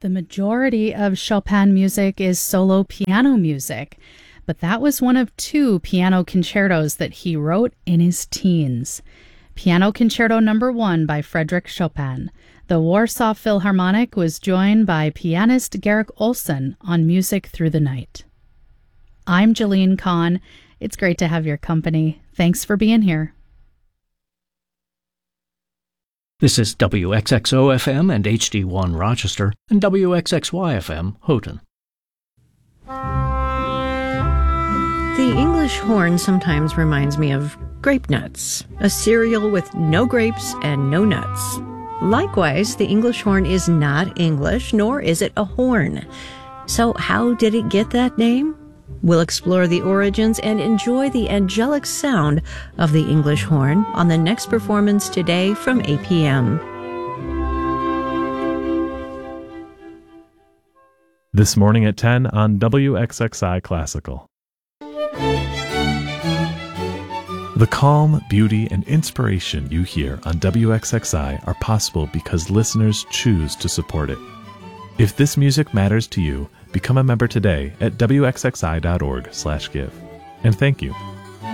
The majority of Chopin music is solo piano music, but that was one of two piano concertos that he wrote in his teens. Piano Concerto No. 1 by Frédéric Chopin. The Warsaw Philharmonic was joined by pianist Garrick Olson on Music Through the Night. I'm Jalene Kahn. It's great to have your company. Thanks for being here. This is WXXO-FM and HD1 Rochester and WXXY-FM Houghton. The English horn sometimes reminds me of grape nuts, a cereal with no grapes and no nuts. Likewise, the English horn is not English, nor is it a horn. So how did it get that name? We'll explore the origins and enjoy the angelic sound of the English horn on the next performance today from 8 p.m. This morning at 10 on WXXI Classical. The calm, beauty, and inspiration you hear on WXXI are possible because listeners choose to support it. If this music matters to you, become a member today at WXXI.org/give. And thank you.